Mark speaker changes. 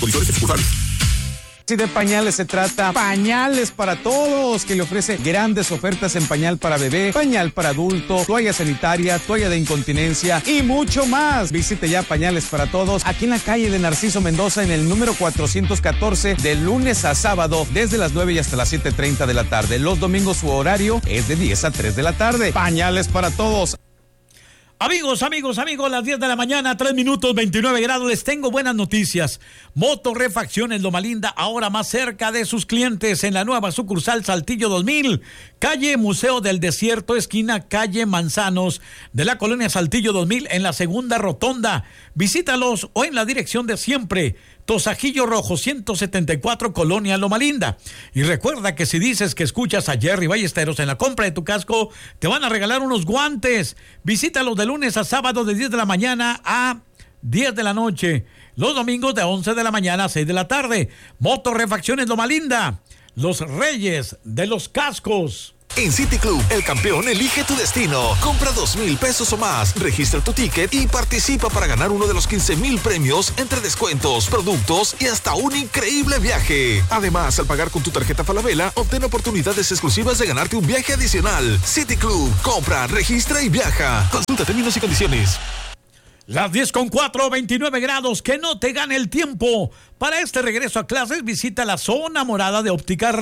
Speaker 1: Si de pañales se trata, Pañales para Todos, que le ofrece grandes ofertas en pañal para bebé, pañal para adulto, toalla sanitaria, toalla de incontinencia y mucho más. Visite ya Pañales para Todos aquí en la calle de Narciso Mendoza en el número 414 de lunes a sábado desde las 9 y hasta las 7:30 de la tarde. Los domingos su horario es de 10 a 3 de la tarde. Pañales para Todos.
Speaker 2: Amigos, las 10 de la mañana, 3 minutos, 29 grados, les tengo buenas noticias. Motorrefacciones Loma Linda, ahora más cerca de sus clientes en la nueva sucursal Saltillo 2000, calle Museo del Desierto, esquina calle Manzanos, de la colonia Saltillo 2000, en la segunda rotonda. Visítalos o en la dirección de siempre, Tosajillo Rojo 174, colonia Loma Linda. Y recuerda que si dices que escuchas a Jerry Ballesteros en la compra de tu casco, te van a regalar unos guantes. Visítalos de lunes a sábado de 10 de la mañana a 10 de la noche. Los domingos de 11 de la mañana a 6 de la tarde. Motorrefacciones Loma Linda, los reyes de los cascos.
Speaker 3: En City Club, el campeón elige tu destino. Compra 2,000 pesos o más, registra tu ticket y participa para ganar uno de los 15,000 premios entre descuentos, productos y hasta un increíble viaje. Además, al pagar con tu tarjeta Falabella, obtén oportunidades exclusivas de ganarte un viaje adicional. City Club, compra, registra y viaja. Consulta términos y condiciones.
Speaker 2: Las 10:04, 29 grados, que no te gane el tiempo. Para este regreso a clases, visita la zona morada de Óptica